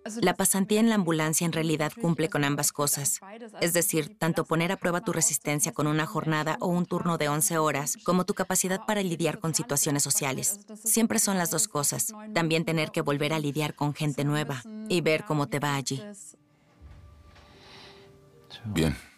La pasantía en la ambulancia en realidad cumple con ambas cosas. Es decir, tanto poner a prueba tu resistencia con una jornada o un turno de 11 horas, como tu capacidad para lidiar con situaciones sociales. Siempre son las dos cosas. También tener que volver a lidiar con gente nueva y ver cómo te va allí. Bien.